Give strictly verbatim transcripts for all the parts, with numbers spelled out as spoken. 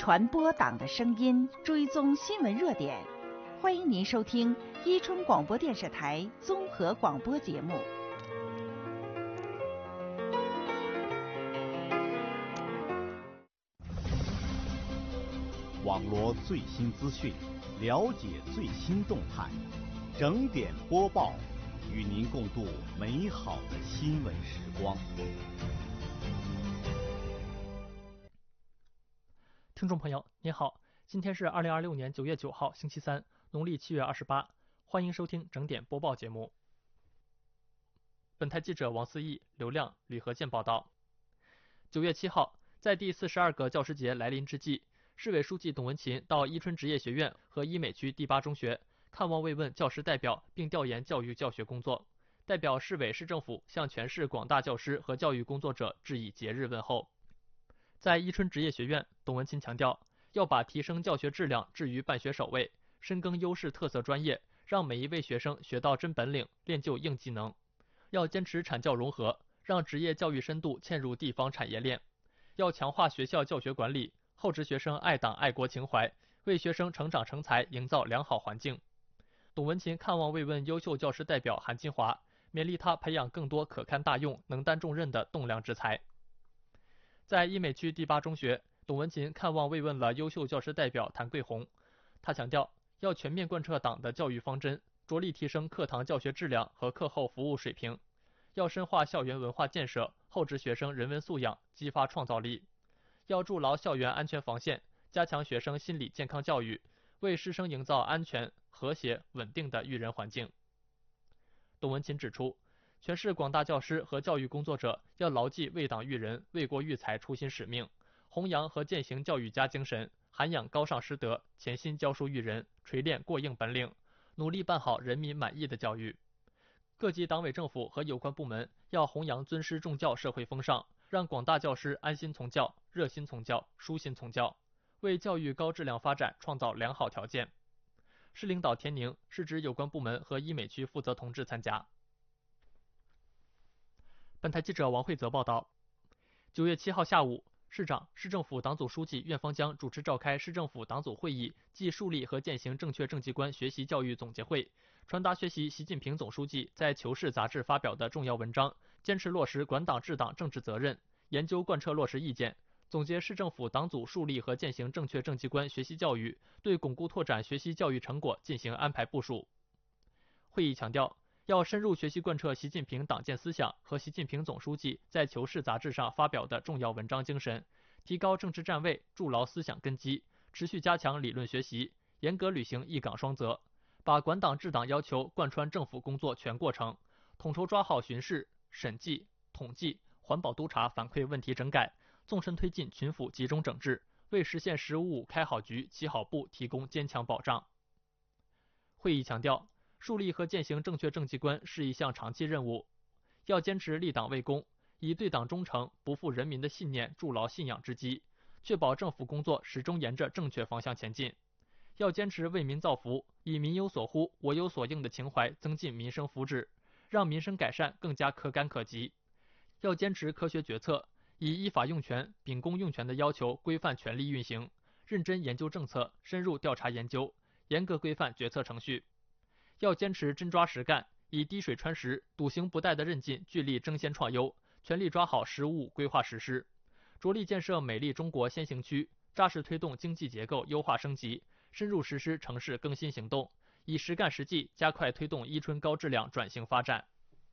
传播党的声音，追踪新闻热点。欢迎您收听伊春广播电视台综合广播节目。 网罗最新资讯，了解最新动态，整点播报，与您共度美好的新闻时光。 听众朋友，您好，今天是二零二六年九月九号，星期三，农历七月二十八，欢迎收听整点播报节目。本台记者王思义、刘亮、吕和健报道。九月七号，在第四十二个教师节来临之际，市委书记董文勤到伊春职业学院和伊美区第八中学看望慰问教师代表，并调研教育教学工作。代表市委市政府向全市广大教师和教育工作者致以节日问候。在伊春职业学院，董文勤强调，要把提升教学质量置于办学首位，深耕优势特色专业，让每一位学生学到真本领，练就硬技能。要坚持产教融合，让职业教育深度嵌入地方产业链。要强化学校教学管理，厚植学生爱党爱国情怀，为学生成长成才营造良好环境。董文勤看望慰问优秀教师代表韩金华，勉励他培养更多可堪大用、能担重任的栋梁之才。在伊美区第八中学，董文勤看望慰问了优秀教师代表谭桂红。他强调，要全面贯彻党的教育方针，着力提升课堂教学质量和课后服务水平。要深化校园文化建设，厚植学生人文素养，激发创造力。要筑牢校园安全防线，加强学生心理健康教育，为师生营造安全、和谐、稳定的育人环境。董文勤指出，全市广大教师和教育工作者要牢记为党育人、为国育才初心使命，弘扬和践行教育家精神，涵养高尚师德，潜心教书育人，锤炼过硬本领，努力办好人民满意的教育。各级党委政府和有关部门要弘扬尊师重教社会风尚，让广大教师安心从教、热心从教、舒心从教，为教育高质量发展创造良好条件。市领导田宁、市直有关部门和伊美区负责同志参加。本台记者王慧泽报道。九月七号下午，市长、市政府党组书记苑方江主持召开市政府党组会议暨树立和践行正确政绩观学习教育总结会，传达学习习近平总书记在《求是》杂志发表的重要文章，坚持落实管党治党政治责任，研究贯彻落实意见，总结市政府党组树立和践行正确政绩观学习教育，对巩固拓展学习教育成果进行安排部署。会议强调，要深入学习贯彻习近平党建思想和习近平总书记在《求是》杂志上发表的重要文章精神，提高政治站位，筑牢思想根基，持续加强理论学习，严格履行一岗双责，把管党治党要求贯穿政府工作全过程，统筹抓好巡视、审计、统计、环保督察反馈问题整改，纵深推进群府集中整治，为实现“十五五”开好局、起好步提供坚强保障。会议强调，树立和践行正确政绩观是一项长期任务，要坚持立党为公，以对党忠诚、不负人民的信念筑牢信仰之基，确保政府工作始终沿着正确方向前进。要坚持为民造福，以民有所呼、我有所应的情怀增进民生福祉，让民生改善更加可感可及。要坚持科学决策，以依法用权、秉公用权的要求规范权力运行，认真研究政策，深入调查研究，严格规范决策程序。要坚持真抓实干，以滴水穿石、笃行不怠的韧劲，聚力争先创优，全力抓好“十五五”规划实施，着力建设美丽中国先行区，扎实推动经济结构优化升级，深入实施城市更新行动，以实干实际加快推动伊春高质量转型发展。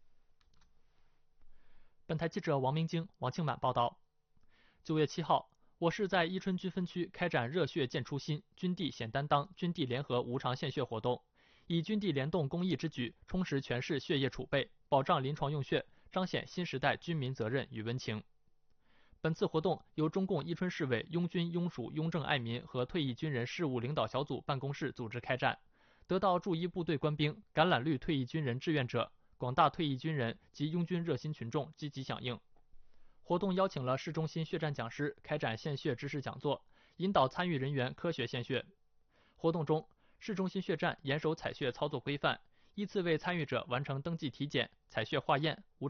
本台记者王明京、王庆满报道。九月七号，我市在伊春军分区开展热血见初心、军地显担当、军地联合无偿献血活动，以军地联动公益之举，充实全市血液储备，保障临床用血，彰显新时代军民责任与温情。本次活动由中共伊春市委拥军拥属拥政爱民和退役军人事务领导小组办公室组织开展，得到驻伊部队官兵、橄榄绿退役军人志愿者、广大退役军人及拥军热心群众积极响应。活动邀请了市中心血战讲师开展献血知识讲座，引导参与人员科学献血。活动中，市中心血站严守采血操作规范，依次为参与者完成登记体检、采血化验、无